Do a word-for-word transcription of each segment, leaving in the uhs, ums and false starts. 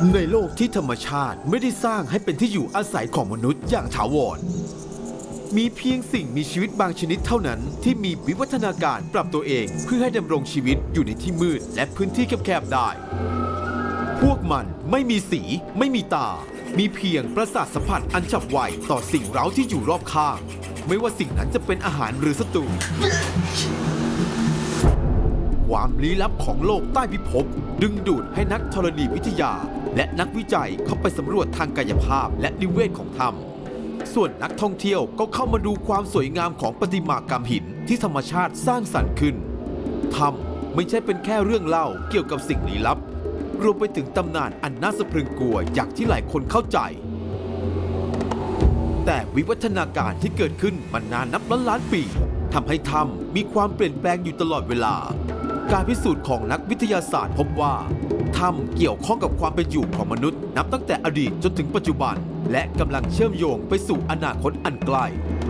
ในโลกที่ธรรมชาติไม่ได้สร้างให้เป็นที่อยู่อาศัยของมนุษย์อย่างถาวรมีเพียงสิ่งมีชีวิตบางชนิดเท่านั้นที่มีวิวัฒนาการปรับตัวเองเพื่อให้ดำรงชีวิตอยู่ในที่มืดและพื้นที่แคบๆได้พวกมันไม่มีสีไม่มีตามีเพียงประสาทสัมผัสอันฉับไวต่อสิ่งเร้าที่อยู่รอบข้างไม่ว่าสิ่งนั้นจะเป็นอาหารหรือศัตรูความลี้ลับของโลกใต้พิภพดึงดูดให้นักธรณีวิทยาและนักวิจัยเข้าไปสำรวจทางกายภาพและนิเวศของถ้ำส่วนนักท่องเที่ยวก็เข้ามาดูความสวยงามของประติมากรรมหินที่ธรรมชาติสร้างสรรค์ขึ้นถ้ำไม่ใช่เป็นแค่เรื่องเล่าเกี่ยวกับสิ่งลี้ลับรวมไปถึงตำนานอันน่าสะพรึงกลัวอย่างที่หลายคนเข้าใจแต่วิวัฒนาการที่เกิดขึ้นมานานนับล้านล้านปีทำให้ถ้ำมีความเปลี่ยนแปลงอยู่ตลอดเวลาการพิสูจน์ของนักวิทยาศาสตร์พบว่าถ้ำเกี่ยวข้องกับความเป็นอยู่ของมนุษย์นับตั้งแต่อดีตจนถึงปัจจุบันและกำลังเชื่อมโยงไปสู่อนาคตอันไกล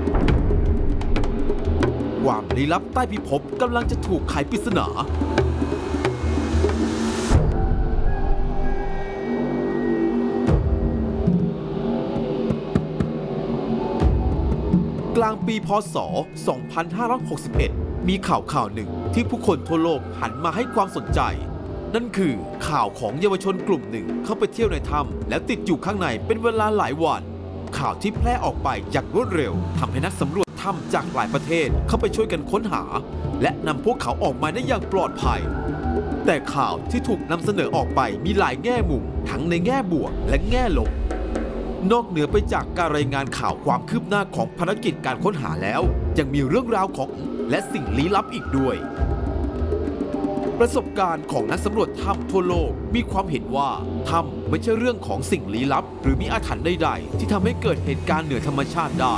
ความลี้ลับใต้พิภพกำลังจะถูกไขปริศนากลางปีพ.ศ. สองพันห้าร้อยหกสิบเอ็ด มีข่าวข่าวหนึ่งที่ผู้คนทั่วโลกหันมาให้ความสนใจนั่นคือข่าวของเยาวชนกลุ่มหนึ่งเข้าไปเที่ยวในถ้ำแล้วติดอยู่ข้างในเป็นเวลาหลายวันข่าวที่แพร่ออกไปอย่างรวดเร็วทำให้นักสำรวจถ้ำจากหลายประเทศเข้าไปช่วยกันค้นหาและนำพวกเขาออกมาได้อย่างปลอดภัยแต่ข่าวที่ถูกนำเสนอออกไปมีหลายแง่มุมทั้งในแง่บวกและแง่ลบนอกเหนือไปจากการรายงานข่าวความคืบหน้าของภารกิจการค้นหาแล้วยังมีเรื่องราวของและสิ่งลี้ลับอีกด้วยประสบการณ์ของนักสำรวจถ้ำทั่วโลกมีความเห็นว่าถ้ำไม่ใช่เรื่องของสิ่งลี้ลับหรือมีอาถรรพ์ใดๆที่ทำให้เกิดเหตุการณ์เหนือธรรมชาติได้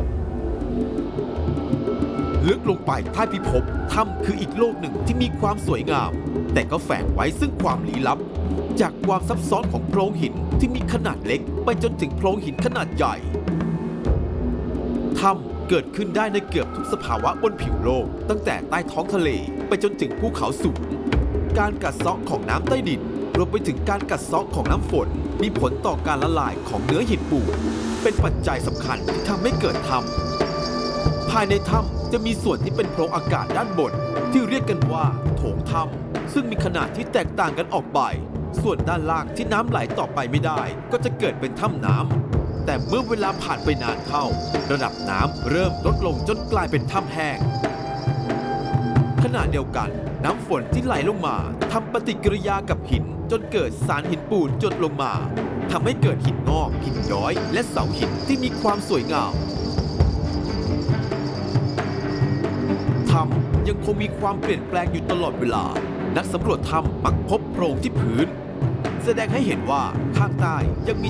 ลึกลงไปใต้พิภพถ้ำคืออีกโลกหนึ่งที่มีความสวยงามแต่ก็แฝงไว้ซึ่งความลี้ลับจากความซับซ้อนของโพรงหินที่มีขนาดเล็กไปจนถึงโพรงหินขนาดใหญ่ถ้ำเกิดขึ้นได้ในเกือบทุกสภาวะบนผิวโลกตั้งแต่ใต้ท้องทะเลไปจนถึงภูเขาสูงการกัดเซาะของน้ำใต้ดินรวมไปถึงการกัดเซาะของน้ำฝนมีผลต่อการละลายของเนื้อหินปูนเป็นปัจจัยสำคัญที่ทำให้เกิดถ้ำภายในถ้ำจะมีส่วนที่เป็นโพรงอากาศด้านบนที่เรียกกันว่าโถงถ้ำซึ่งมีขนาดที่แตกต่างกันออกไปส่วนด้านล่างที่น้ำไหลต่อไปไม่ได้ก็จะเกิดเป็นถ้ำน้ำแต่เมื่อเวลาผ่านไปนานเข้าระดับน้ำเริ่มลดลงจนกลายเป็นถ้ำแห้งขณะเดียวกันน้ำฝนที่ไหลลงมาทำปฏิกิริยากับหินจนเกิดสารหินปูนหยดลงมาทำให้เกิดหินงอกหินย้อยและเสาหินที่มีความสวยงามถ้ำยังคงมีความเปลี่ยนแปลงอยู่ตลอดเวลานักสำรวจถ้ำมักพบโพรงที่พื้นแสดงให้เห็นว่าข้างใต้ยังมี